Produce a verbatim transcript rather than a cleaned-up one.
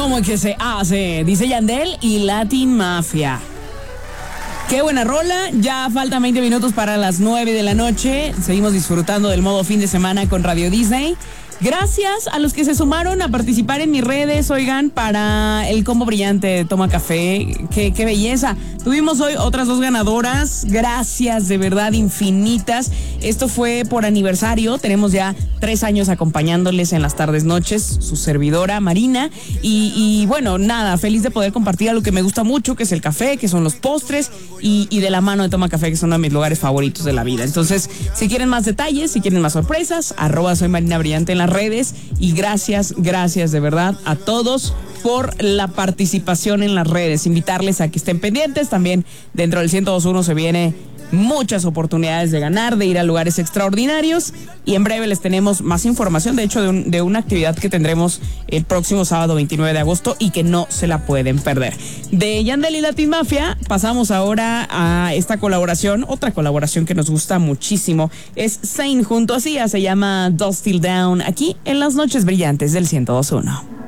¿Cómo que se hace? Dice Yandel y Latin Mafia. Qué buena rola, ya faltan veinte minutos para las nueve de la noche. Seguimos disfrutando del modo fin de semana con Radio Disney. Gracias a los que se sumaron a participar en mis redes, oigan, para el combo brillante de Toma Café. Qué, qué belleza. Tuvimos hoy otras dos ganadoras. Gracias, de verdad, infinitas. Esto fue por aniversario. Tenemos ya tres años acompañándoles en las tardes, noches. Su servidora, Marina. Y, y bueno, nada, feliz de poder compartir algo que me gusta mucho, que es el café, que son los postres. Y, y de la mano de Toma Café, que son uno de mis lugares favoritos de la vida. Entonces, si quieren más detalles, si quieren más sorpresas, arroba soy Marina Brillante en las redes. Y gracias, gracias de verdad a todos por la participación en las redes. Invitarles a que estén pendientes. También dentro del ciento dos punto uno se viene muchas oportunidades de ganar, de ir a lugares extraordinarios, y en breve les tenemos más información, de hecho, de, un, de una actividad que tendremos el próximo sábado veintinueve de agosto y que no se la pueden perder. De Yandel y Latin Mafia pasamos ahora a esta colaboración, otra colaboración que nos gusta muchísimo, es Zayn junto a Sia, se llama Dust Till Down, aquí en las noches brillantes del ciento dos punto uno.